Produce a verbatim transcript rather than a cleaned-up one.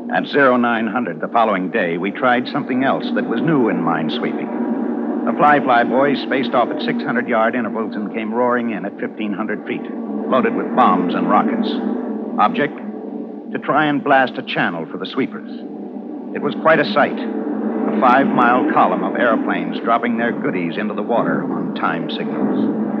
At oh nine hundred the following day, we tried something else that was new in minesweeping. The Fly-Fly boys spaced off at six hundred yard intervals and came roaring in at fifteen hundred feet, loaded with bombs and rockets. Object? To try and blast a channel for the sweepers. It was quite a sight. A five-mile column of airplanes dropping their goodies into the water on time signals.